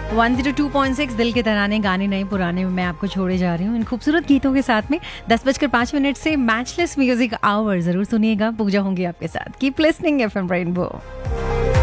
102.6 दिल के तराने, गाने नए पुराने में मैं आपको छोड़े जा रही हूँ इन खूबसूरत गीतों के साथ में। 10:05 से मैचलेस म्यूजिक आवर जरूर सुनिएगा। पूजा होंगी आपके साथ। Keep listening FM rainbow.